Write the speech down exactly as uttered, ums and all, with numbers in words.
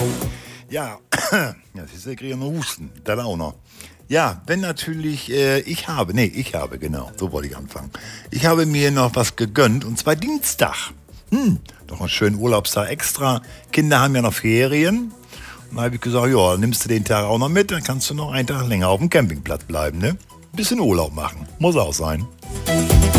Ja, jetzt ist der Krieg noch Husten, dann auch noch. Ja, wenn natürlich, äh, ich habe, nee, ich habe, genau, so wollte ich anfangen. Ich habe mir noch was gegönnt, und zwar Dienstag. Hm, doch einen schönen Urlaubstag extra. Kinder haben ja noch Ferien. Und da habe ich gesagt, ja, nimmst du den Tag auch noch mit, dann kannst du noch einen Tag länger auf dem Campingplatz bleiben, ne? Bisschen Urlaub machen, muss auch sein.